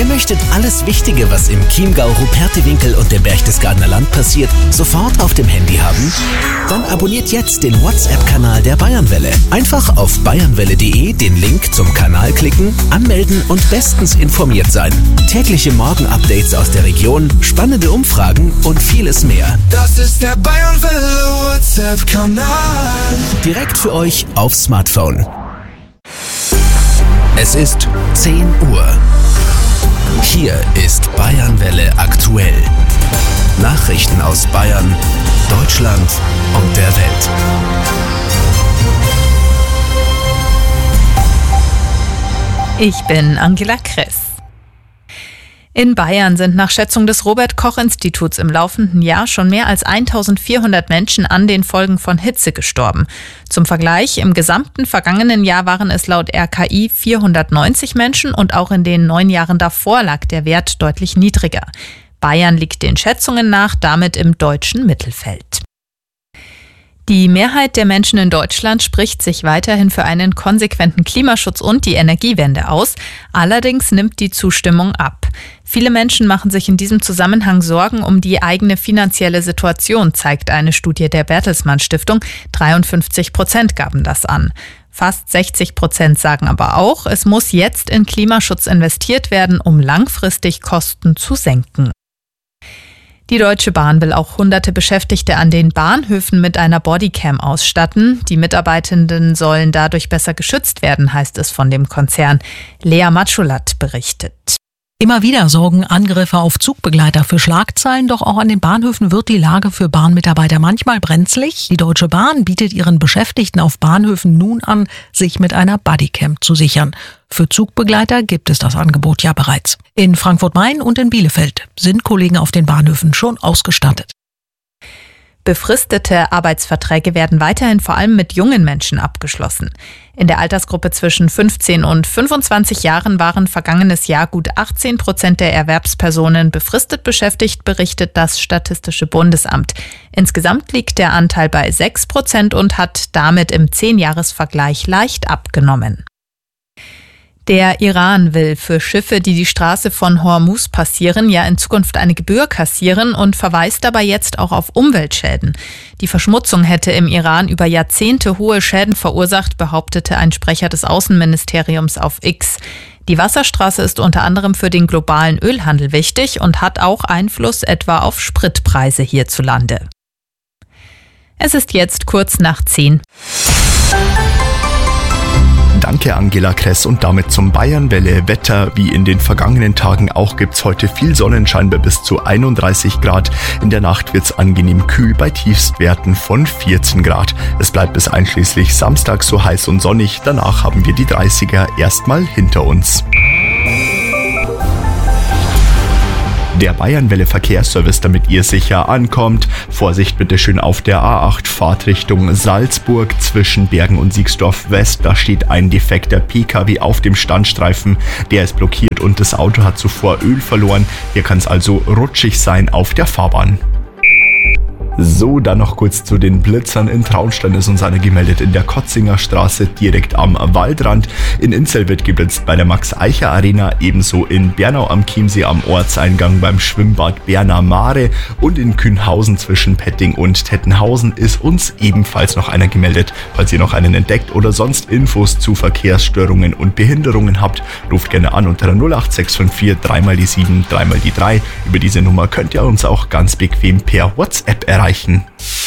Ihr möchtet alles Wichtige, was im Chiemgau, Rupertiwinkel und dem Berchtesgadener Land passiert, sofort auf dem Handy haben? Dann abonniert jetzt den WhatsApp-Kanal der Bayernwelle. Einfach auf bayernwelle.de den Link zum Kanal klicken, anmelden und bestens informiert sein. Tägliche Morgen-Updates aus der Region, spannende Umfragen und vieles mehr. Das ist der Bayernwelle WhatsApp-Kanal. Direkt für euch aufs Smartphone. Es ist 10 Uhr. Hier ist Bayernwelle aktuell. Nachrichten aus Bayern, Deutschland und der Welt. Ich bin Angela Kress. In Bayern sind nach Schätzung des Robert-Koch-Instituts im laufenden Jahr schon mehr als 1400 Menschen an den Folgen von Hitze gestorben. Zum Vergleich, im gesamten vergangenen Jahr waren es laut RKI 490 Menschen und auch in den 9 Jahren davor lag der Wert deutlich niedriger. Bayern liegt den Schätzungen nach damit im deutschen Mittelfeld. Die Mehrheit der Menschen in Deutschland spricht sich weiterhin für einen konsequenten Klimaschutz und die Energiewende aus. Allerdings nimmt die Zustimmung ab. Viele Menschen machen sich in diesem Zusammenhang Sorgen um die eigene finanzielle Situation, zeigt eine Studie der Bertelsmann Stiftung. 53% gaben das an. Fast 60% sagen aber auch, es muss jetzt in Klimaschutz investiert werden, um langfristig Kosten zu senken. Die Deutsche Bahn will auch hunderte Beschäftigte an den Bahnhöfen mit einer Bodycam ausstatten. Die Mitarbeitenden sollen dadurch besser geschützt werden, heißt es von dem Konzern. Lea Matschulat berichtet. Immer wieder sorgen Angriffe auf Zugbegleiter für Schlagzeilen, doch auch an den Bahnhöfen wird die Lage für Bahnmitarbeiter manchmal brenzlig. Die Deutsche Bahn bietet ihren Beschäftigten auf Bahnhöfen nun an, sich mit einer Bodycam zu sichern. Für Zugbegleiter gibt es das Angebot ja bereits. In Frankfurt-Main und in Bielefeld sind Kollegen auf den Bahnhöfen schon ausgestattet. Befristete Arbeitsverträge werden weiterhin vor allem mit jungen Menschen abgeschlossen. In der Altersgruppe zwischen 15 und 25 Jahren waren vergangenes Jahr gut 18% der Erwerbspersonen befristet beschäftigt, berichtet das Statistische Bundesamt. Insgesamt liegt der Anteil bei 6% und hat damit im 10-Jahres-Vergleich leicht abgenommen. Der Iran will für Schiffe, die die Straße von Hormuz passieren, ja in Zukunft eine Gebühr kassieren und verweist dabei jetzt auch auf Umweltschäden. Die Verschmutzung hätte im Iran über Jahrzehnte hohe Schäden verursacht, behauptete ein Sprecher des Außenministeriums auf X. Die Wasserstraße ist unter anderem für den globalen Ölhandel wichtig und hat auch Einfluss etwa auf Spritpreise hierzulande. Es ist jetzt kurz nach 10. Danke Angela Kress und damit zum Bayernwelle Wetter. Wie in den vergangenen Tagen auch gibt's heute viel Sonnenschein bei bis zu 31 Grad. In der Nacht wird's angenehm kühl bei Tiefstwerten von 14 Grad. Es bleibt bis einschließlich Samstag so heiß und sonnig. Danach haben wir die 30er erstmal hinter uns. Der Bayernwelle Verkehrsservice, damit ihr sicher ankommt. Vorsicht bitte schön auf der A8 Fahrtrichtung Salzburg zwischen Bergen und Siegsdorf West. Da steht ein defekter PKW auf dem Standstreifen. Der ist blockiert und das Auto hat zuvor Öl verloren. Hier kann es also rutschig sein auf der Fahrbahn. So, dann noch kurz zu den Blitzern. In Traunstein ist uns einer gemeldet in der Kotzinger Straße direkt am Waldrand. In Inzell wird geblitzt bei der Max-Eicher-Arena, ebenso in Bernau am Chiemsee am Ortseingang beim Schwimmbad Berner Mare und in Kühnhausen zwischen Petting und Tettenhausen ist uns ebenfalls noch einer gemeldet. Falls ihr noch einen entdeckt oder sonst Infos zu Verkehrsstörungen und Behinderungen habt, ruft gerne an unter 08654 3 die 7 3 die 3. Über diese Nummer könnt ihr uns auch ganz bequem per WhatsApp erreichen.